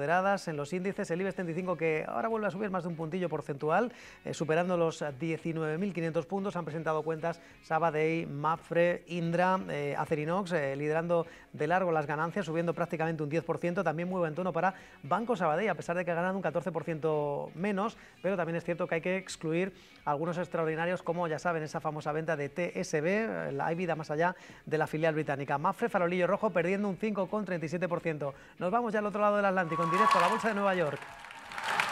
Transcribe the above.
moderadas en los índices. El IBEX 35 que ahora vuelve a subir más de un puntillo porcentual, superando los 19.500 puntos. Han presentado cuentas Sabadell, Mapfre, Indra, Acerinox, liderando de largo las ganancias, subiendo prácticamente un 10%. También muy buen tono para Banco Sabadell, a pesar de que ha ganado un 14% menos, pero también es cierto que hay que excluir algunos extraordinarios, como ya saben, esa famosa venta de TSB, la vida más allá de la filial británica. Mapfre, farolillo rojo, perdiendo un 5,37%. Nos vamos ya al otro lado del Atlántico, en directo a la Bolsa de Nueva York.